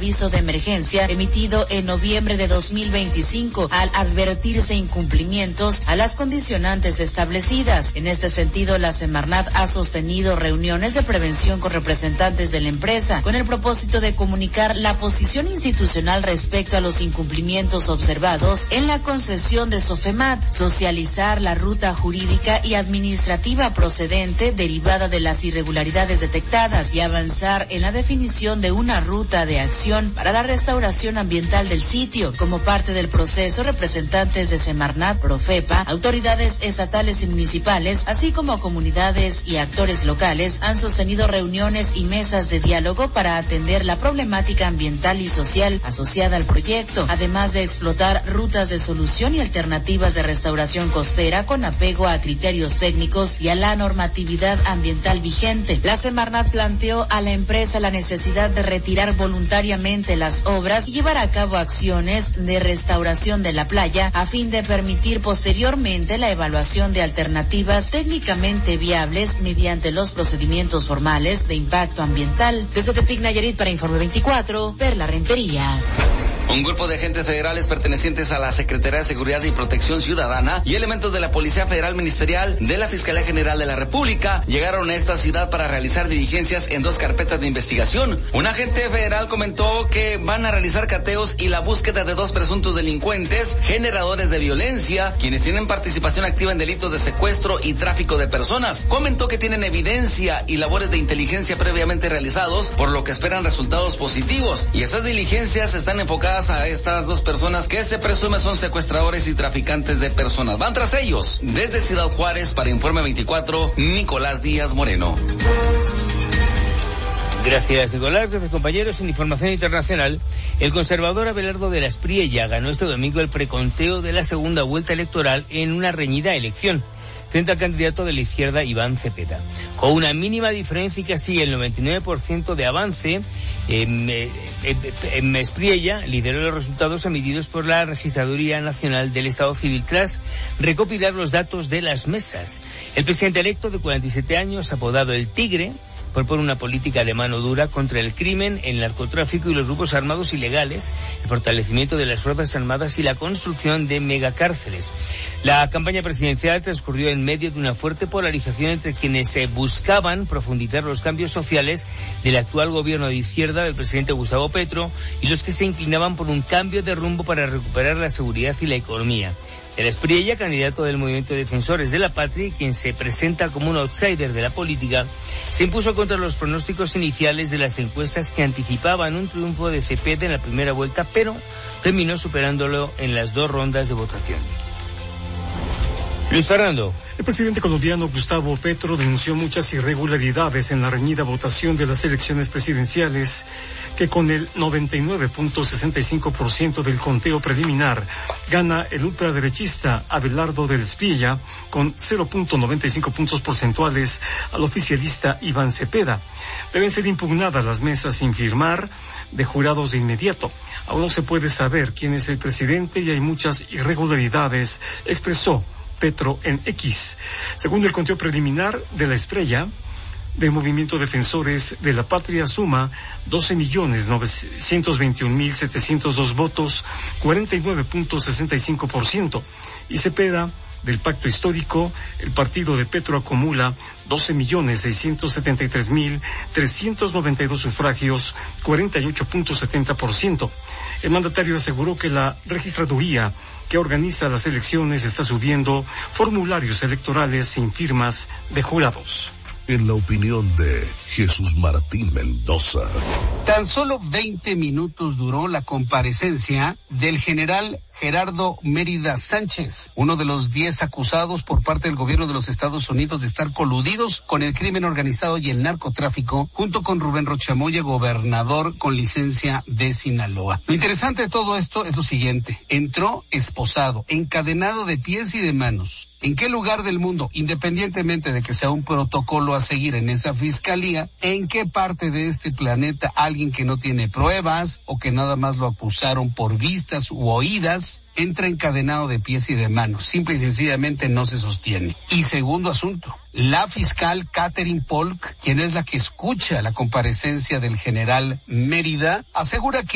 aviso de emergencia emitido en noviembre de 2025 al advertirse incumplimientos a las condicionantes establecidas. En este sentido, la Semarnat ha sostenido reuniones de prevención con representantes de la empresa con el propósito de comunicar la posición institucional respecto a los incumplimientos observados en la concesión de Sofemat, socializar la ruta jurídica y administrativa procedente derivada de las irregularidades detectadas y avanzar en la definición de una ruta de acción para la restauración ambiental del sitio. Como parte del proceso, representantes de Semarnat, Profepa, autoridades estatales y municipales, así como comunidades y actores locales, han sostenido reuniones y mesas de diálogo para atender la problemática ambiental y social asociada al proyecto, además de explotar rutas de solución y alternativas de restauración costera con apego a criterios técnicos y a la normatividad ambiental vigente. La Semarnat planteó a la empresa la necesidad de retirar voluntariamente las obras y llevar a cabo acciones de restauración de la playa a fin de permitir posteriormente la evaluación de alternativas técnicamente viables mediante los procedimientos formales de impacto ambiental. Desde Tepic, Nayarit, para Informe 24, Perla Rentería. Un grupo de agentes federales pertenecientes a la Secretaría de Seguridad y Protección Ciudadana y elementos de la Policía Federal Ministerial de la Fiscalía General de la República llegaron a esta ciudad para realizar diligencias en 2 carpetas de investigación. Un agente federal comentó que van a realizar cateos y la búsqueda de 2 presuntos delincuentes generadores de violencia, quienes tienen participación activa en delitos de secuestro y tráfico de personas. Comentó que tienen evidencia y labores de inteligencia previamente realizados, por lo que esperan resultados positivos, y esas diligencias están enfocadas a estas 2 personas que se presume son secuestradores y traficantes de personas. Van tras ellos. Desde Ciudad Juárez, para Informe 24, Nicolás Díaz Moreno. Gracias, Nicolás. Gracias, compañeros. En información internacional, el conservador Abelardo de la Espriella ganó este domingo el preconteo de la segunda vuelta electoral en una reñida elección frente al candidato de la izquierda Iván Cepeda. Con una mínima diferencia y casi el 99% de avance, Espriella lideró los resultados emitidos por la Registraduría Nacional del Estado Civil tras recopilar los datos de las mesas. El presidente electo, de 47 años, apodado El Tigre, propone una política de mano dura contra el crimen, el narcotráfico y los grupos armados ilegales, el fortalecimiento de las fuerzas armadas y la construcción de megacárceles. La campaña presidencial transcurrió en medio de una fuerte polarización entre quienes buscaban profundizar los cambios sociales del actual gobierno de izquierda del presidente Gustavo Petro y los que se inclinaban por un cambio de rumbo para recuperar la seguridad y la economía. El Espriella, candidato del Movimiento de Defensores de la Patria, quien se presenta como un outsider de la política, se impuso contra los pronósticos iniciales de las encuestas que anticipaban un triunfo de Cepeda en la primera vuelta, pero terminó superándolo en las 2 rondas de votación. Luis Fernando. El presidente colombiano Gustavo Petro denunció muchas irregularidades en la reñida votación de las elecciones presidenciales, que con el 99.65% del conteo preliminar gana el ultraderechista Abelardo de la Espriella con 0.95 puntos porcentuales al oficialista Iván Cepeda. Deben ser impugnadas las mesas sin firmar de jurados de inmediato. Aún no se puede saber quién es el presidente y hay muchas irregularidades, expresó Petro en X. Según el conteo preliminar de la Espriella, del Movimiento Defensores de la Patria, suma 12.921.702 votos, 49.65%, y Cepeda, del Pacto Histórico, el partido de Petro acumula 12.673.392 sufragios, 48.70%. El mandatario aseguró que la registraduría que organiza las elecciones está subiendo formularios electorales sin firmas de jurados. En la opinión de Jesús Martín Mendoza. Tan solo 20 minutos duró la comparecencia del general Gerardo Mérida Sánchez, uno de los 10 acusados por parte del gobierno de los Estados Unidos de estar coludidos con el crimen organizado y el narcotráfico, junto con Rubén Rochamoya, gobernador con licencia de Sinaloa. Lo interesante de todo esto es lo siguiente: entró esposado, encadenado de pies y de manos. ¿En qué lugar del mundo, independientemente de que sea un protocolo a seguir en esa fiscalía, en qué parte de este planeta alguien que no tiene pruebas o que nada más lo acusaron por vistas u oídas entra encadenado de pies y de manos? Simple y sencillamente no se sostiene. Y segundo asunto, la fiscal Catherine Polk, quien es la que escucha la comparecencia del general Mérida, asegura que